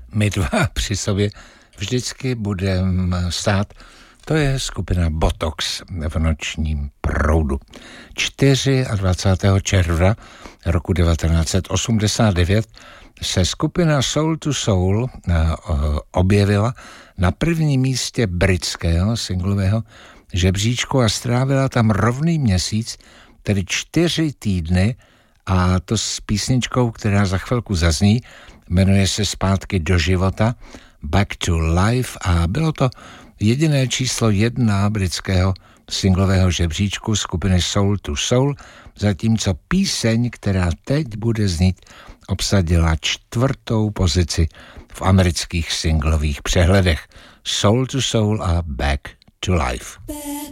my dva při sobě vždycky budeme stát. To je skupina Botox v nočním proudu. 24. června roku 1989 se skupina Soul to Soul objevila na prvním místě britského singlového žebříčku a strávila tam rovný měsíc, tedy 4 týdny, a to s písničkou, která za chvilku zazní, jmenuje se Zpátky do života, Back to Life, a bylo to jediné číslo 1 britského singlového žebříčku skupiny Soul to Soul, zatímco píseň, která teď bude znít, obsadila 4. pozici v amerických singlových přehledech. Soul to Soul a Back to Life.